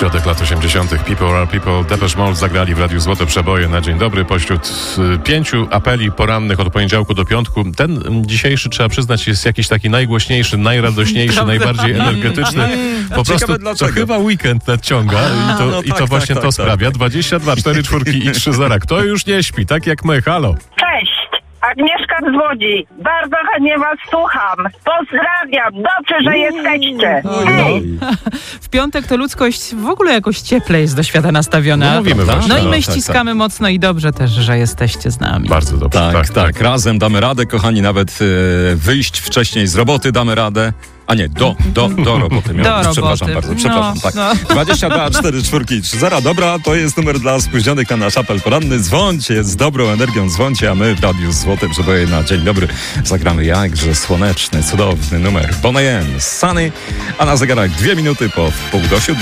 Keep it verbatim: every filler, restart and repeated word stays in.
Środek lat osiemdziesiątych. People are people. Depeche Mode zagrali w Radiu Złote Przeboje na dzień dobry. Pośród y, pięciu apeli porannych od poniedziałku do piątku, ten dzisiejszy, trzeba przyznać, jest jakiś taki najgłośniejszy, najradośniejszy, najbardziej energetyczny. Po prostu to chyba weekend nadciąga i to, no i to tak, właśnie tak, to tak, sprawia. tak. dwadzieścia dwa, cztery czwórki i trzy zera. Kto już nie śpi? Tak jak my. Halo. Cześć, Agnieszka z Łodzi. Bardzo chętnie was słucham. Pozdrawiam, dobrze, że jesteście. Hej. W piątek to ludzkość w ogóle jakoś cieplej jest do świata nastawiona. No mówimy no właśnie. i my No, tak, ściskamy mocno i dobrze też, że jesteście z nami. Bardzo dobrze. Tak, Tak, tak, tak. Razem damy radę, kochani, nawet e, wyjść wcześniej z roboty damy radę. A nie, do, do, do roboty. Miałem, Do roboty. Przepraszam bardzo, przepraszam. No, tak. no. dwadzieścia dwa, cztery, czwórki, trzy zera. Dobra, to jest numer dla spóźnionych na nasz apel poranny. Dzwońcie, z dobrą energią dzwońcie, a my w Radiu Złote Przeboje na dzień dobry zagramy jakże słoneczny, cudowny numer Bonnie M, Sunny, a na zegarach dwie minuty po wpół do siódmej.